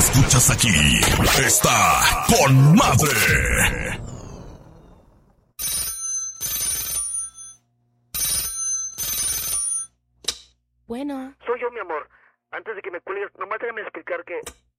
escuchas aquí, está con madre. Bueno. Soy yo, mi amor. Antes de que me cuelgues, nomás déjame explicar que